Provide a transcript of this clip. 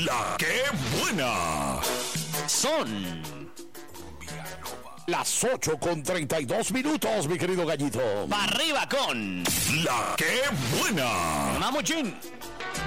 La que buena. Son las 8:32, mi querido Gallito. ¡Pa' arriba con La que buena. Mamuchín!